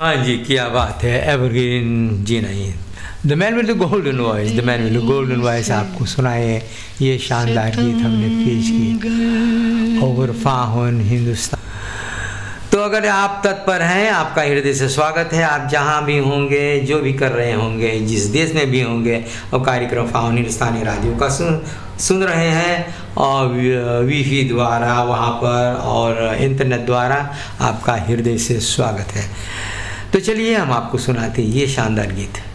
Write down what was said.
हाँ जी, क्या बात है, एवरग्रीन जी नहीं, the man with the golden voice, the man with the golden voice आपको सुनाए। ये शानदार गीत हमने पेश की ओवर फाहुन हिंदुस्तान। तो अगर आप तत्पर हैं, आपका हृदय से स्वागत है। आप जहाँ भी होंगे, जो भी कर रहे होंगे, जिस देश में भी होंगे, और कार्यक्रम फाहुन हिंदुस्तानी रेडियो का सुन रहे हैं, और वीफी द्वारा वहाँ पर और इंटरनेट द्वारा आपका हृदय से स्वागत है। तो चलिए हम आपको सुनाते हैं ये शानदार गीत।